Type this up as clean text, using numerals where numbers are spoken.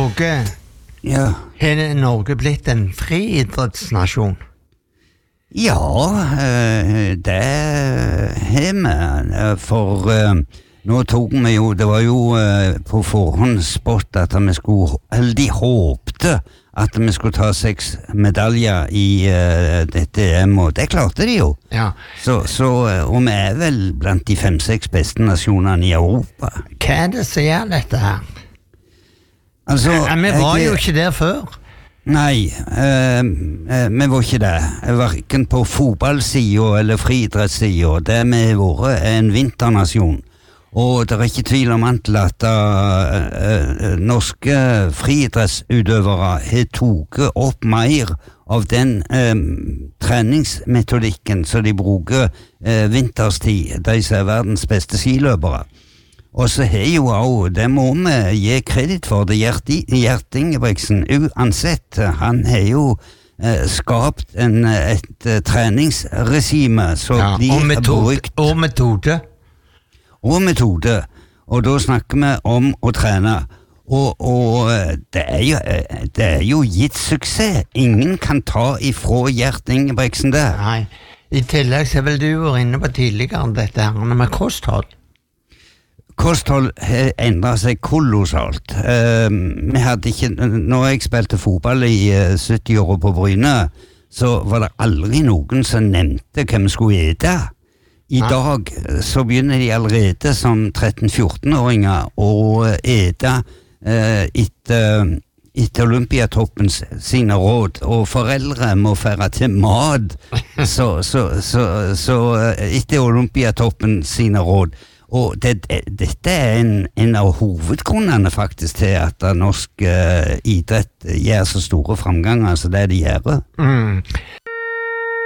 Åge, Ja. har Norge blitt en friidrettsnasjon? Ja, det har vi, for nå tok vi jo, det var jo på forhånd spått at vi skulle, eller de håpte at vi skulle ta 6 medaljer i dette EM, og det klarte de jo. Ja. Så, og vi er vel blant de 5-6 beste nasjonene i Europa. Hva er det som gjør dette her? Altså, Vi var jo ikke der før. Nei, vi var ikke det. Hverken på fotballsiden eller friidrettssiden. Det vi har vært en vinternasjon. Og det er ikke tvil om at norske friidrettsutøvere har tatt opp mer av den treningsmetodikken som de bruker vinterstid, de som er verdens beste skiløpere. Og så har jo også, det må vi gi kredit for, det Gjert Ingebrigtsen, uansett, han har jo skapt et treningsregime som blir brukt. Og metode. Og metode, og da snakker vi om å trene. Og det er jo gitt suksess. Ingen kan ta ifra Gjert Ingebrigtsen det. Nei, i tillegg så vel du var inne på tidligere dette her med kosthold. Kosthold har endret seg kolossalt. Vi hadde ikke, når jeg spilte fotball i 70-året på Bryne, så var det aldri noen som nevnte hva vi skulle ete. I dag så begynner de allerede som 13-14-åringer å ete etter Olympiatoppens sine råd, og foreldre må fære til mat så etter Olympiatoppen sine råd. Og dette er en av hovedgrunnene faktisk til at norsk idrett gjør så store framganger som det de gjør.